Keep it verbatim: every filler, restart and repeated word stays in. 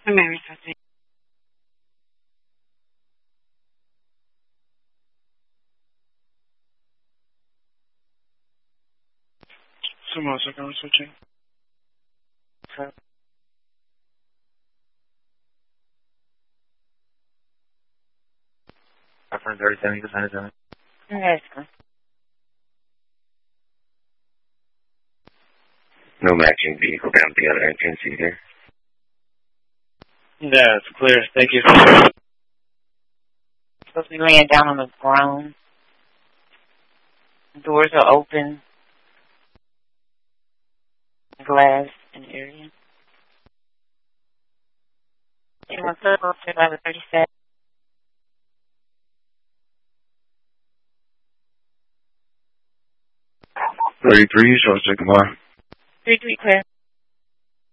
Mary Sophie. Someone second switching. So, Reference thirty-seven, you can sign it down. that's good. No matching vehicle down the other entrance either. Yeah, it's clear. Thank you. Supposed to be laying down on the ground. The doors are open. Glass in the area. Anyone circle to by the thirty-seven? thirty-three, so I'll take them on. Three, three, clear.